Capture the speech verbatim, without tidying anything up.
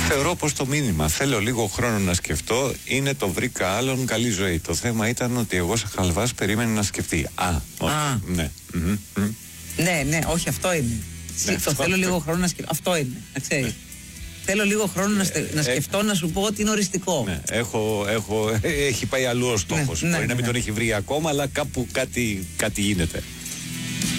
Θεωρώ πως το μήνυμα θέλω λίγο χρόνο να σκεφτώ είναι το βρήκα άλλον καλή ζωή. Το θέμα ήταν ότι εγώ σε χαλβάς περίμενε να σκεφτεί. Α, όχι, Α. ναι. Mm-hmm. Ναι, ναι, όχι, αυτό είναι. Ναι, το αυτό. θέλω λίγο χρόνο να σκεφτώ. Αυτό είναι, να ξέρεις. Ναι. Θέλω λίγο χρόνο να, στε... να σκεφτώ, ε... να σου πω ότι είναι οριστικό. Ναι, έχω, έχω, έχει πάει αλλού ο στόχος. Ναι, Μπορεί ναι, να μην ναι. τον έχει βρει ακόμα, αλλά κάπου κάτι, κάτι γίνεται.